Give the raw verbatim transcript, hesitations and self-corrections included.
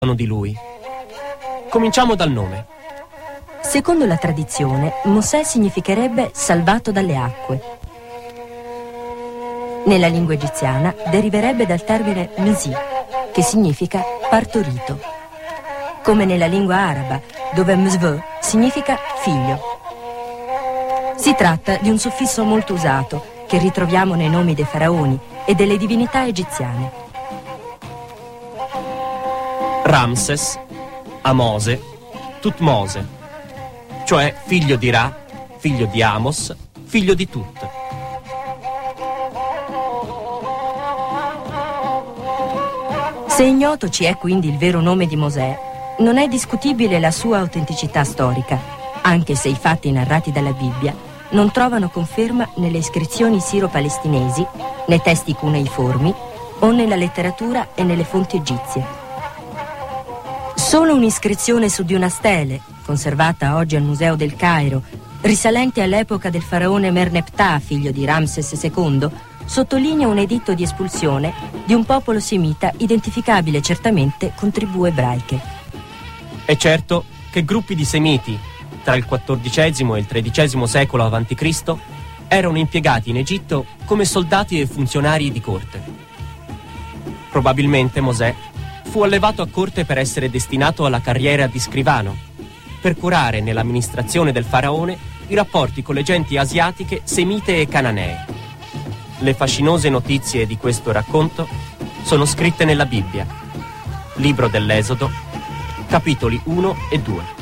di lui. Cominciamo dal nome. Secondo la tradizione, Mosè significherebbe salvato dalle acque. Nella lingua egiziana deriverebbe dal termine misi, che significa partorito. Come nella lingua araba, dove msv significa figlio. Si tratta di un suffisso molto usato che ritroviamo nei nomi dei faraoni e delle divinità egiziane. Ramses, Amose, Tutmose, cioè figlio di Ra, figlio di Amos, figlio di Tut. Se ignoto ci è quindi il vero nome di Mosè, non è discutibile la sua autenticità storica, anche se i fatti narrati dalla Bibbia non trovano conferma nelle iscrizioni siro-palestinesi, nei testi cuneiformi o nella letteratura e nelle fonti egizie. Solo un'iscrizione su di una stele, conservata oggi al Museo del Cairo, risalente all'epoca del faraone Merneptah, figlio di Ramses secondo, sottolinea un editto di espulsione di un popolo semita identificabile certamente con tribù ebraiche. È certo che gruppi di semiti, tra il quattordicesimo e il tredicesimo secolo avanti Cristo, erano impiegati in Egitto come soldati e funzionari di corte. Probabilmente Mosè fu allevato a corte per essere destinato alla carriera di scrivano, per curare nell'amministrazione del faraone i rapporti con le genti asiatiche, semite e cananee. Le fascinose notizie di questo racconto sono scritte nella Bibbia, libro dell'Esodo, capitoli uno e due.